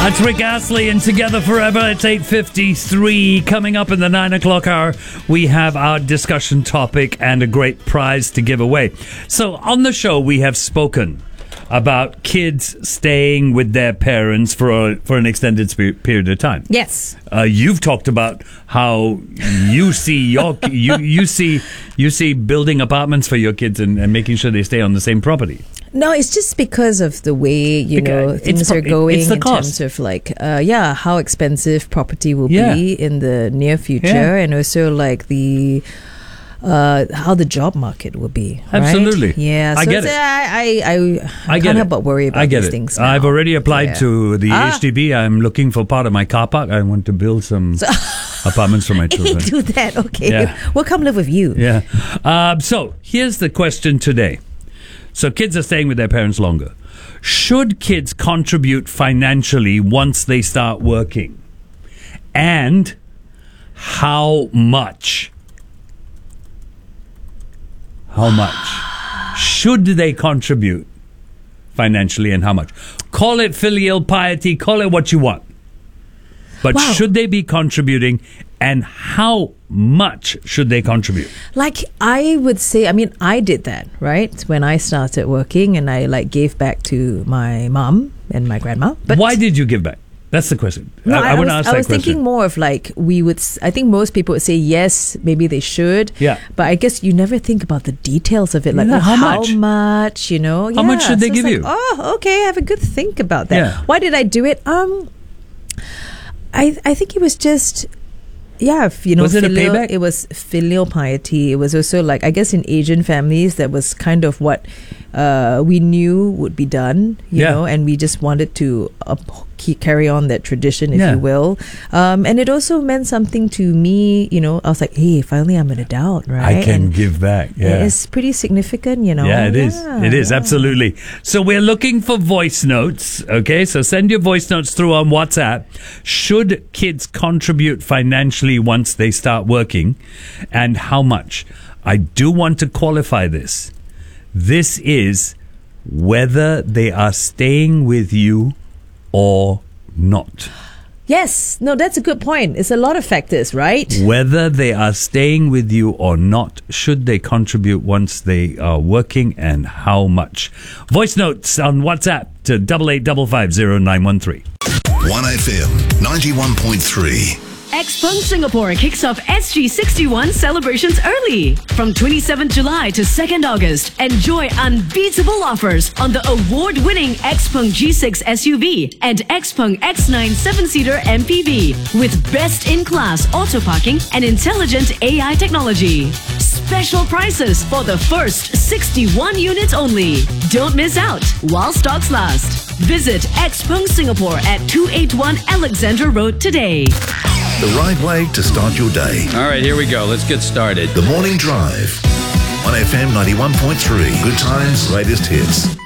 That's Rick Astley and Together Forever. It's 8:53. Coming up in the 9 o'clock hour, we have our discussion topic and a great prize to give away. So on the show, we have spoken about kids staying with their parents for an extended period of time. Yes. You've talked about how you see you see building apartments for your kids and making sure they stay on the same property. No, it's just because of the way, things are going in terms of how expensive property will be in the near future, and also like the how the job market will be. Right? Absolutely. Yeah. So I get it. I can't help but worry about these things now. I've already applied to the HDB. I'm looking for part of my car park. I want to build some apartments for my children. Do that. Okay. Yeah. We'll come live with you. Yeah. So here's the question today. So kids are staying with their parents longer. Should kids contribute financially once they start working? And how much? How much should they contribute financially, and how much? Call it filial piety, call it what you want. But should they be contributing, and how much should they contribute? Like, I would say, I did that, right? When I started working, and I gave back to my mom and my grandma. But why did you give back? That's the question. No, I want to ask that question. I was thinking more of I think most people would say yes, maybe they should. Yeah. But I guess you never think about the details of it. Like, how much? How much, How much should they give you? Oh, okay, I have a good think about that. Yeah. Why did I do it? I think it was just... Yeah, was it a payback? It was filial piety. It was also I guess in Asian families, that was kind of what we knew would be done, you know, and we just wanted to carry on that tradition, if you will. And it also meant something to me, I was like, hey, finally I'm an adult, right? I can give back, It's pretty significant, Yeah, it is. It is, absolutely. So we're looking for voice notes, okay? So send your voice notes through on WhatsApp. Should kids contribute financially once they start working, and how much? I do want to qualify this. This is whether they are staying with you or not. Yes. No, that's a good point. It's a lot of factors, right? Whether they are staying with you or not, should they contribute once they are working, and how much? Voice notes on WhatsApp to 88550913. 1FM 91.3. Xpeng Singapore kicks off SG61 celebrations early. From 27th July to 2nd August, enjoy unbeatable offers on the award-winning Xpeng G6 SUV and Xpeng X9 7-seater MPV with best-in-class auto parking and intelligent AI technology. Special prices for the first 61 units only. Don't miss out while stocks last. Visit Xpeng Singapore at 281 Alexandra Road today. The right way to start your day. All right, here we go. Let's get started. The Morning Drive. 1FM 91.3. Good times, latest hits.